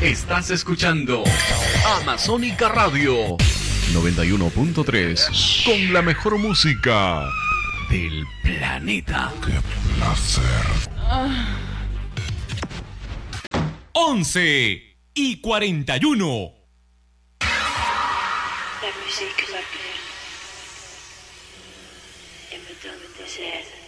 Estás escuchando Amazónica Radio 91.3 con la mejor música del planeta. ¡Qué placer! 11:41. La musique m'appelle et me donne des ailes.